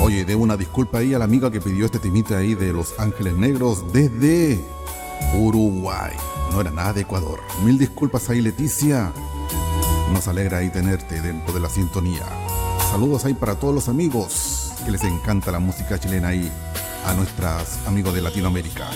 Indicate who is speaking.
Speaker 1: Oye, debo una disculpa ahí a la amiga que pidió este temita ahí de Los Ángeles Negros desde Uruguay. No era nada de Ecuador. Mil disculpas ahí, Leticia. Nos alegra ahí tenerte dentro de la sintonía. Saludos ahí para todos los amigos que les encanta la música chilena ahí, a nuestros amigos de Latinoamérica.